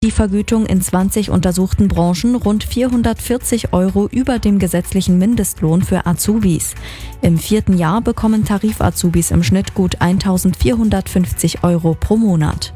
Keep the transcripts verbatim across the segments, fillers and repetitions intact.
die Vergütung in zwanzig untersuchten Branchen rund vierhundertvierzig Euro über dem gesetzlichen Mindestlohn für Azubis. Im vierten Jahr bekommen Tarif-Azubis im Schnitt gut eintausendvierhundertfünfzig Euro pro Monat.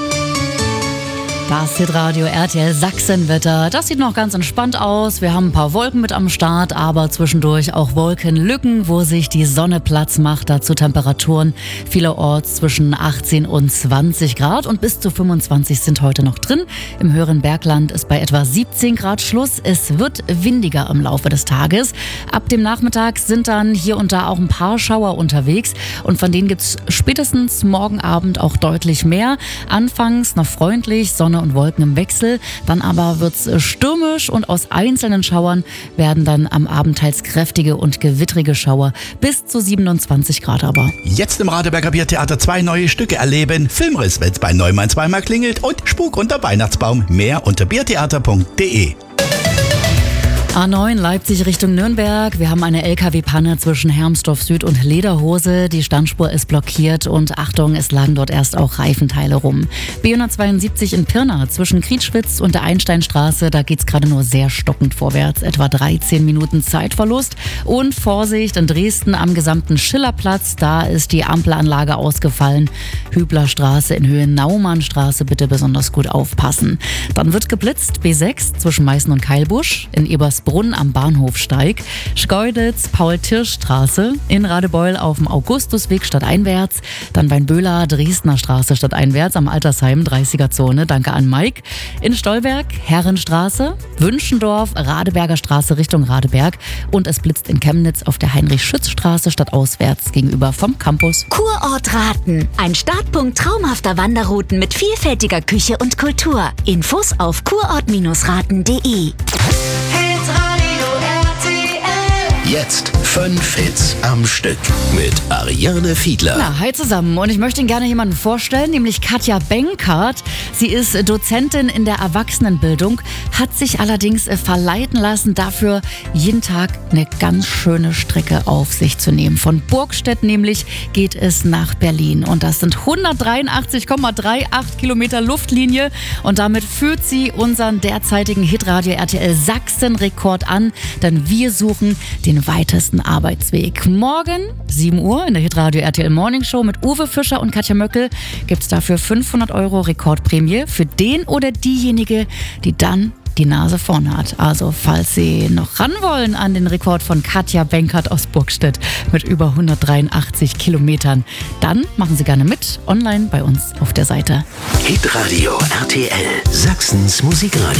Das Hitradio R T L Sachsenwetter. Das sieht noch ganz entspannt aus. Wir haben ein paar Wolken mit am Start, aber zwischendurch auch Wolkenlücken, wo sich die Sonne Platz macht. Dazu Temperaturen vielerorts zwischen achtzehn und zwanzig Grad und bis zu fünfundzwanzig sind heute noch drin. Im höheren Bergland ist bei etwa siebzehn Grad Schluss. Es wird windiger im Laufe des Tages. Ab dem Nachmittag sind dann hier und da auch ein paar Schauer unterwegs und von denen gibt es spätestens morgen Abend auch deutlich mehr. Anfangs noch freundlich, Sonne und Wolken im Wechsel, dann aber wird's stürmisch und aus einzelnen Schauern werden dann am Abend teils kräftige und gewittrige Schauer bis zu siebenundzwanzig Grad aber. Jetzt im Radeberger Biertheater zwei neue Stücke erleben. Filmriss, wenn's bei Neumann zweimal klingelt und Spuk unter Weihnachtsbaum. Mehr unter biertheater punkt de. A neun Leipzig Richtung Nürnberg. Wir haben eine L K W-Panne zwischen Hermsdorf Süd und Lederhose. Die Standspur ist blockiert und Achtung, es lagen dort erst auch Reifenteile rum. B hundertzweiundsiebzig in Pirna zwischen Krietschwitz und der Einsteinstraße. Da geht's gerade nur sehr stockend vorwärts. Etwa dreizehn Minuten Zeitverlust. Und Vorsicht in Dresden am gesamten Schillerplatz. Da ist die Ampelanlage ausgefallen. Hüblerstraße in Höhe Naumannstraße. Bitte besonders gut aufpassen. Dann wird geblitzt. B sechs zwischen Meißen und Keilbusch. In Ebersbrunn am Bahnhofsteig, Schkeuditz, Paul-Tirsch-Straße, in Radebeul auf dem Augustusweg stadteinwärts, dann Weinböhler, Dresdner Straße stadteinwärts am Altersheim, dreißiger Zone, danke an Mike, in Stolberg, Herrenstraße, Wünschendorf, Radeberger Straße Richtung Radeberg und es blitzt in Chemnitz auf der Heinrich-Schütz-Straße stadtauswärts gegenüber vom Campus. Kurort Raten, ein Startpunkt traumhafter Wanderrouten mit vielfältiger Küche und Kultur. Infos auf kurort raten punkt de. Jetzt fünf Hits am Stück mit Ariane Fiedler. Na, hi zusammen und ich möchte Ihnen gerne jemanden vorstellen, nämlich Katja Benkert. Sie ist Dozentin in der Erwachsenenbildung, hat sich allerdings verleiten lassen, dafür jeden Tag eine ganz schöne Strecke auf sich zu nehmen. Von Burgstedt nämlich geht es nach Berlin und das sind hundertdreiundachtzig Komma achtunddreißig Kilometer Luftlinie und damit führt sie unseren derzeitigen Hitradio R T L Sachsen-Rekord an, denn wir suchen den weitesten Arbeitsweg. Morgen, sieben Uhr, in der Hitradio R T L Morning Show mit Uwe Fischer und Katja Möckel gibt es dafür fünfhundert Euro Rekordprämie für den oder diejenige, die dann die Nase vorne hat. Also falls Sie noch ran wollen an den Rekord von Katja Benkert aus Burgstedt mit über hundertdreiundachtzig Kilometern, dann machen Sie gerne mit online bei uns auf der Seite. Hitradio R T L, Sachsens Musikradio.